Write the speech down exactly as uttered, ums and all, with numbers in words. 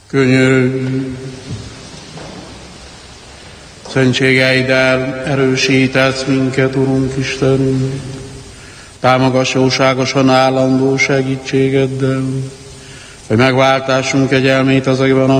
Könyörögjünk! Szentségeiddel erősítetsz minket, Urunk Istenünk, támogass jóságosan állandó segítségeddel, hogy megváltásunk kegyelmét azokban a